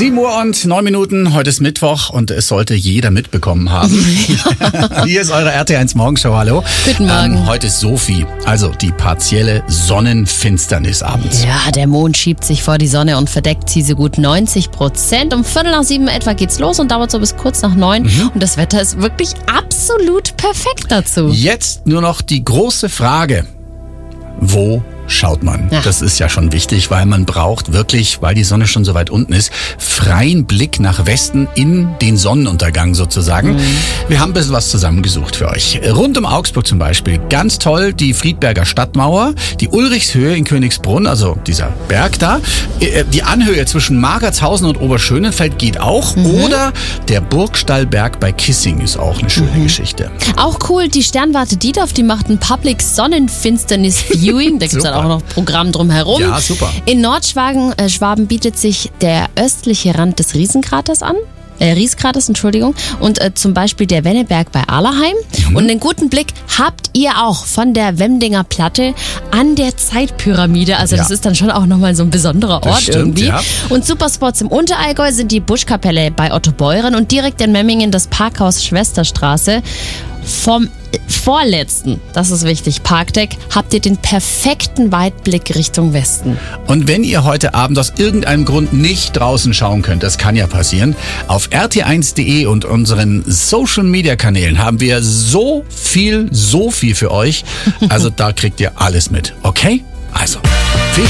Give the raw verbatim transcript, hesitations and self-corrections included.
sieben Uhr und neun Minuten, heute ist Mittwoch und es sollte jeder mitbekommen haben. Ja. Hier ist eure R T eins Morgenshow, hallo. Guten Morgen. Ähm, heute ist Sophie, also die partielle Sonnenfinsternis abends. Ja, der Mond schiebt sich vor die Sonne und verdeckt sie so gut neunzig Prozent. Um Viertel nach sieben etwa geht's los und dauert so bis kurz nach neun. Mhm. Und das Wetter ist wirklich absolut perfekt dazu. Jetzt nur noch die große Frage, wo schaut man? Ja. Das ist ja schon wichtig, weil man braucht wirklich, weil die Sonne schon so weit unten ist, freien Blick nach Westen in den Sonnenuntergang sozusagen. Mhm. Wir haben ein bisschen was zusammengesucht für euch. Rund um Augsburg zum Beispiel, ganz toll, die Friedberger Stadtmauer, die Ulrichshöhe in Königsbrunn, also dieser Berg da, die Anhöhe zwischen Margertshausen und Oberschönenfeld geht auch, mhm. oder der Burgstallberg bei Kissing ist auch eine schöne mhm. Geschichte. Auch cool, die Sternwarte Diedorf, die macht ein Public Sonnenfinsternis Viewing, da gibt's dann auch noch Programm drumherum. Ja, super. In Nordschwaben äh, Schwaben bietet sich der östliche Rand des Riesenkraters an. Äh, Rieskraters, Entschuldigung. Und äh, zum Beispiel der Wenneberg bei Allerheim. Mhm. Und einen guten Blick habt ihr auch von der Wemdinger Platte an der Zeitpyramide. Also ja. das ist dann schon auch nochmal so ein besonderer Ort das stimmt, irgendwie. Ja. Und Superspots im Unterallgäu sind die Buschkapelle bei Otto Beuren und direkt in Memmingen das Parkhaus Schwesterstraße. Vom vorletzten, das ist wichtig, Parkdeck, habt ihr den perfekten Weitblick Richtung Westen. Und wenn ihr heute Abend aus irgendeinem Grund nicht draußen schauen könnt, das kann ja passieren, auf r t eins punkt de und unseren Social-Media-Kanälen haben wir so viel, so viel für euch. Also da kriegt ihr alles mit, okay? Also...